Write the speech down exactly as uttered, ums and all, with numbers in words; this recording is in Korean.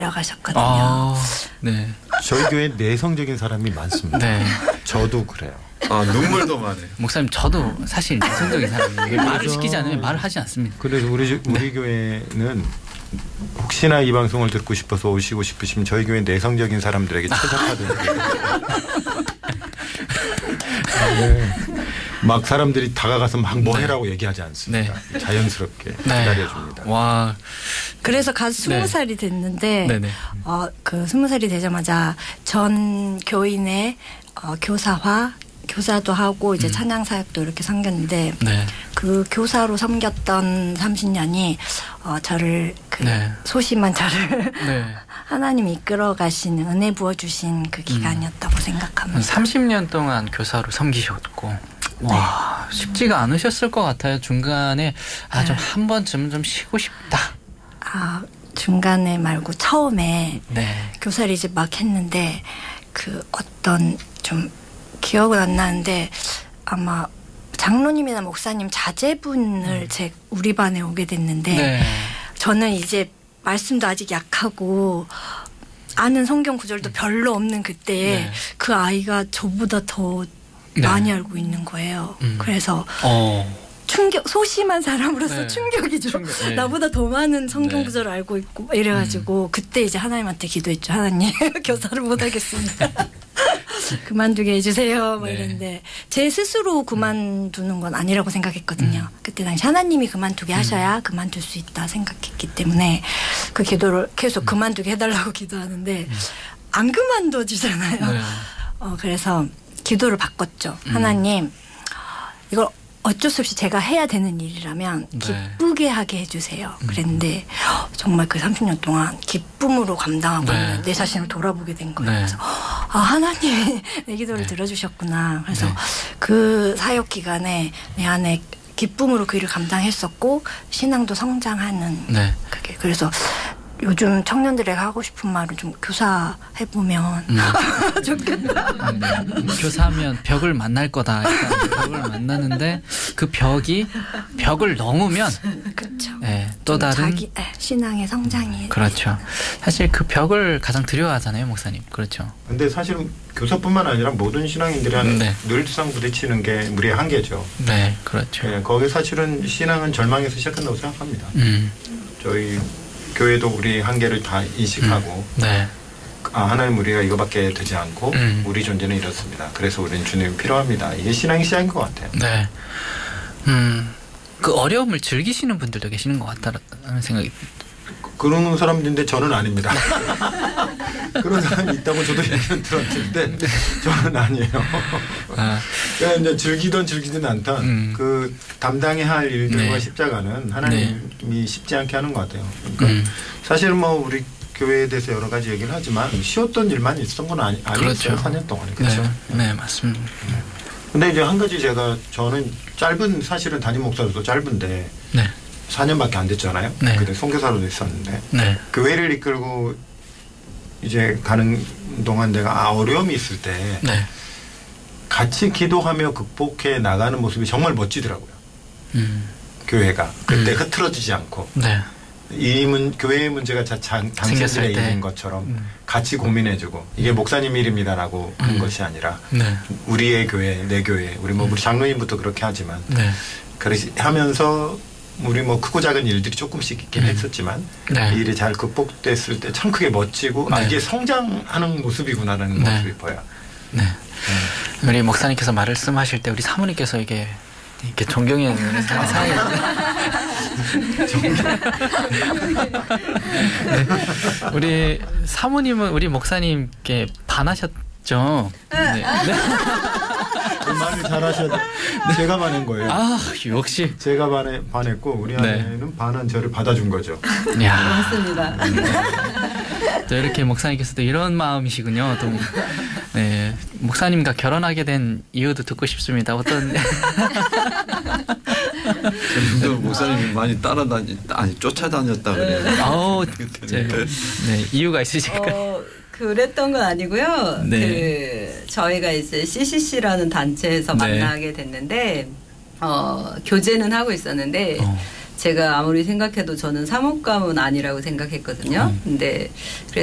가셨거든요. 아, 네. 저희 교회 내성적인 사람이 많습니다. 네. 저도 그래요. 아, 눈물도 많아요. 목사님, 저도 사실 내성적인 사람이에요. 말을 시키지 않으면 말을 하지 않습니다. 그래서 우리 우리 네. 교회는 혹시나 이 방송을 듣고 싶어서 오시고 싶으시면 저희 교회 내성적인 사람들에게 최적화된 네. 막 사람들이 다가가서 막 뭐 해라고 네. 얘기하지 않습니다. 네. 자연스럽게 네. 기다려줍니다. 와. 그래서 갓 스무 네. 살이 됐는데 네네. 어, 그 스무 살이 되자마자 전 교인의 어, 교사화 교사도 하고 이제 음. 찬양 사역도 이렇게 섬겼는데 네. 그 교사로 섬겼던 삼십 년이 어, 저를 그 네. 소심한 저를 네. 하나님이 이끌어 가시는 은혜 부어 주신 그 기간이었다고 음. 생각합니다. 삼십 년 동안 교사로 섬기셨고 네. 와 쉽지가 않으셨을 것 같아요. 중간에 아, 좀 한 번쯤 좀 쉬고 싶다. 아 중간에 말고 처음에 네. 교사를 이제 막 했는데 그 어떤 좀 기억은 안 나는데 아마 장로님이나 목사님 자제분을 음. 제 우리 반에 오게 됐는데 네. 저는 이제 말씀도 아직 약하고 아는 성경 구절도 음. 별로 없는 그때에 네. 그 아이가 저보다 더 네. 많이 알고 있는 거예요. 음. 그래서 어. 충격 소심한 사람으로서 네. 충격이죠. 충격, 네. 나보다 더 많은 성경 네. 구절을 알고 있고 이래가지고 음. 그때 이제 하나님한테 기도했죠. 하나님 교사를 못하겠습니다. 그만두게 해주세요. 막 네. 이랬는데 제 스스로 그만두는 건 아니라고 생각했거든요. 음. 그때 당시 하나님이 그만두게 하셔야 음. 그만둘 수 있다 생각했기 때문에 그 기도를 계속 음. 그만두게 해달라고 기도하는데 음. 안 그만둬주잖아요. 네. 어, 그래서 기도를 바꿨죠. 음. 하나님 이걸 어쩔 수 없이 제가 해야 되는 일이라면 네. 기쁘게 하게 해주세요. 음. 그랬는데 정말 그 삼십 년 동안 기쁨으로 감당하고 네. 있는 내 자신을 돌아보게 된 거예요. 네. 그래서 아 하나님이 내 기도를 네. 들어주셨구나. 그래서 네. 그 사역 기간에 내 안에 기쁨으로 그 일을 감당했었고 신앙도 성장하는 네. 그게 그래서 요즘 청년들에게 하고 싶은 말은 좀 교사해보면 음. 좋겠다. 음, 교사하면 벽을 만날 거다. 벽을 만나는데 그 벽이 벽을 넘으면 그렇죠. 네, 또 다른 자기 네, 신앙의 성장이 그렇죠. 사실 그 벽을 가장 두려워하잖아요, 목사님. 그렇죠. 근데 사실은 교사뿐만 아니라 모든 신앙인들이 하는 네. 늘상 부딪히는 게 우리의 한계죠. 네, 그렇죠. 네, 거기 사실은 신앙은 절망에서 시작한다고 생각합니다. 음. 저희 교회도 우리 한계를 다 인식하고 음. 네. 아 하나님 우리가 이거밖에 되지 않고 음. 우리 존재는 이렇습니다. 그래서 우리는 주님이 필요합니다. 이게 신앙의 시작인 것 같아요. 네. 음, 그 어려움을 즐기시는 분들도 계시는 것 같다는 생각이 그러는 사람인데 저는 아닙니다. 그런 사람이 있다고 저도 얘기는 들었는데 저는 아니에요. 아. 그러니까 이제 즐기든 즐기든 않든 음. 그 담당해야 할 일들과 네. 십자가는 하나님이 네. 쉽지 않게 하는 것 같아요. 그러니까 음. 사실 뭐 우리 교회에 대해서 여러 가지 얘기를 하지만 쉬웠던 일만 있었던 건 아니, 아니었어요. 그렇죠. 사 년 동안에. 그렇죠. 네, 네 맞습니다. 네. 근데 이제 한 가지 제가 저는 짧은 사실은 담임 목사로도 짧은데 네. 사 년밖에 안 됐잖아요. 네. 그때 선교사로도 있었는데 네. 교회를 이끌고 이제 가는 동안 내가 아, 어려움이 있을 때 네. 같이 기도하며 극복해 나가는 모습이 정말 멋지더라고요. 음. 교회가 그때 음. 흐트러지지 않고 네. 이 문, 교회의 문제가 당신들의 일인 것처럼 음. 같이 고민해주고 이게 목사님 일입니다라고 음. 한 것이 아니라 네. 우리의 교회, 내 교회, 우리 뭐 음. 우리 장로님부터 그렇게 하지만 네. 그렇게 하면서 우리 뭐 크고 작은 일들이 조금씩 있긴 음. 했었지만 네. 이 일이 잘 극복됐을 때 참 크게 멋지고 네. 아 이게 성장하는 모습이구나라는 네. 모습이 보여. 네. 음. 우리 목사님께서 말씀하실 때 우리 사모님께서 이게 이렇게 존경의 눈을 사이 네. 우리 사모님은 우리 목사님께 반하셨죠? 네. 네. 말을 잘하셔도 제가 반한 거예요. 아 역시 제가 반해, 반했고 우리 아내는 네. 반한 저를 받아준 거죠. 야. 맞습니다. 또 이렇게 목사님께서도 이런 마음이시군요. 또 네, 목사님과 결혼하게 된 이유도 듣고 싶습니다. 어떤 저도 목사님이 많이 따라다니 아니 쫓아다녔다 그래요. 아우 네, 네 이유가 있으실까요? 어, 그랬던 건 아니고요. 네. 그 저희가 이제 씨씨씨라는 단체에서 네. 만나게 됐는데 어, 교제는 하고 있었는데 어. 제가 아무리 생각해도 저는 사목감은 아니라고 생각했거든요. 근데